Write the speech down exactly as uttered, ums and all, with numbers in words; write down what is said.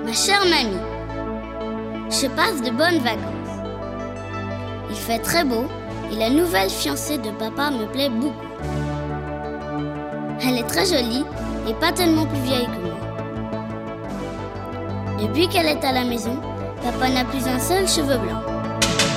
Ma chère mamie, je passe de bonnes vacances. Il fait très beau et la nouvelle fiancée de papa me plaît beaucoup. Elle est très jolie et pas tellement plus vieille que moi. Depuis qu'elle est à la maison, papa n'a plus un seul cheveu blanc.